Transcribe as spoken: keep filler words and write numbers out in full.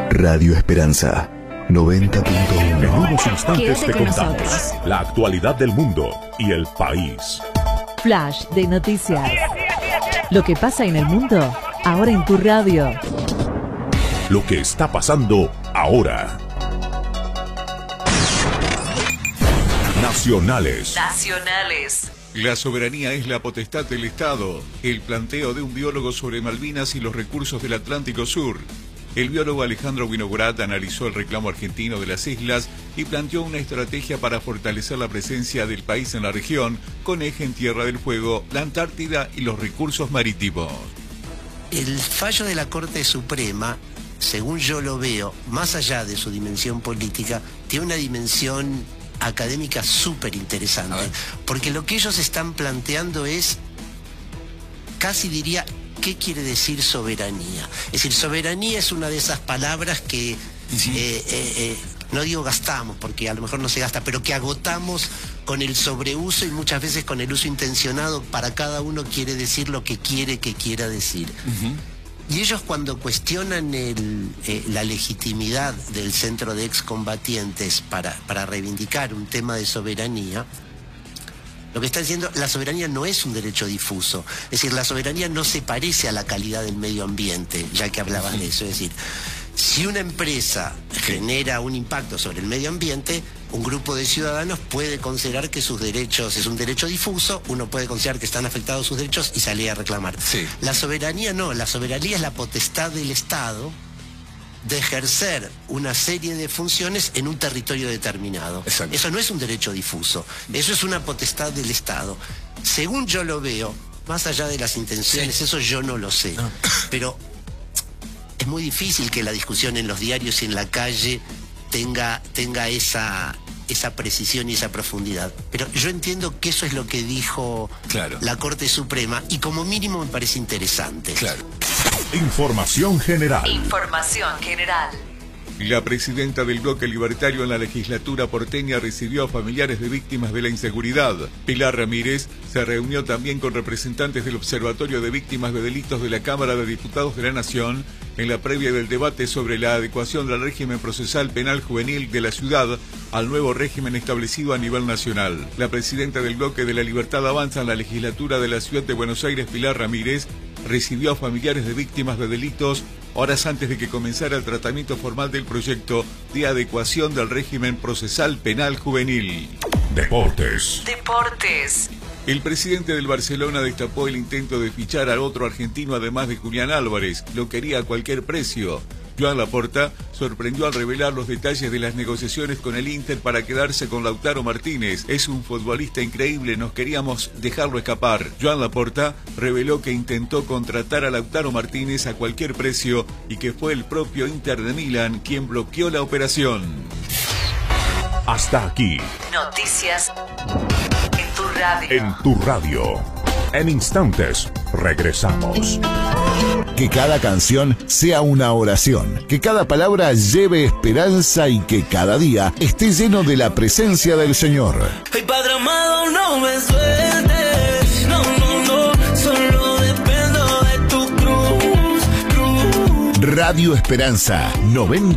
Radio Esperanza noventa punto uno. En unos instantes te contamos nosotros. la actualidad del mundo y el país. Flash de noticias. Lo que pasa en el mundo, ahora en tu radio. Lo que está pasando ahora. Nacionales. Nacionales. La soberanía es la potestad del Estado. El planteo de un biólogo sobre Malvinas y los recursos del Atlántico Sur. El biólogo Alejandro Winograd analizó el reclamo argentino de las islas y planteó una estrategia para fortalecer la presencia del país en la región, con eje en Tierra del Fuego, la Antártida y los recursos marítimos. El fallo de la Corte Suprema, según yo lo veo, más allá de su dimensión política, tiene una dimensión académica súper interesante, porque lo que ellos están planteando es, casi diría, ¿qué quiere decir soberanía? Es decir, soberanía es una de esas palabras que, sí. eh, eh, eh, no digo gastamos, porque a lo mejor no se gasta, pero que agotamos con el sobreuso y muchas veces con el uso intencionado. Para cada uno quiere decir lo que quiere que quiera decir. Uh-huh. Y ellos, cuando cuestionan el, eh, la legitimidad del centro de excombatientes para, para reivindicar un tema de soberanía, lo que están diciendo, la soberanía no es un derecho difuso. Es decir, la soberanía no se parece a la calidad del medio ambiente, ya que hablaban de eso. Es decir, si una empresa genera un impacto sobre el medio ambiente, un grupo de ciudadanos puede considerar que sus derechos es un derecho difuso, uno puede considerar que están afectados sus derechos y salir a reclamar. Sí. La soberanía no, la soberanía es la potestad del Estado de ejercer una serie de funciones en un territorio determinado. Exacto. Eso no es un derecho difuso, eso es una potestad del Estado. Según yo lo veo, más allá de las intenciones, sí. Eso yo no lo sé, no. Pero es muy difícil que la discusión en los diarios y en la calle tenga, tenga esa, esa precisión y esa profundidad. Pero yo entiendo que eso es lo que dijo claro. la Corte Suprema, y como mínimo me parece interesante. Claro. Información general. Información general. La presidenta del bloque libertario en la legislatura porteña recibió a familiares de víctimas de la inseguridad. Pilar Ramírez se reunió también con representantes del Observatorio de Víctimas de Delitos de la Cámara de Diputados de la Nación en la previa del debate sobre la adecuación del régimen procesal penal juvenil de la ciudad al nuevo régimen establecido a nivel nacional. La presidenta del bloque de la Libertad Avanza en la legislatura de la ciudad de Buenos Aires, Pilar Ramírez, recibió a familiares de víctimas de delitos horas antes de que comenzara el tratamiento formal del proyecto de adecuación del régimen procesal penal juvenil. Deportes. Deportes. El presidente del Barcelona destapó el intento de fichar a otro argentino además de Julián Álvarez. Lo quería a cualquier precio. Joan Laporta sorprendió al revelar los detalles de las negociaciones con el Inter para quedarse con Lautaro Martínez. Es un futbolista increíble, nos queríamos dejarlo escapar. Joan Laporta reveló que intentó contratar a Lautaro Martínez a cualquier precio y que fue el propio Inter de Milán quien bloqueó la operación. Hasta aquí. Noticias en tu radio. En tu radio. En instantes regresamos. Que cada canción sea una oración, que cada palabra lleve esperanza y que cada día esté lleno de la presencia del Señor. Ay, Padre amado, no me sueltes, no, no, no, solo dependo de tu cruz, cruz. Radio Esperanza noventa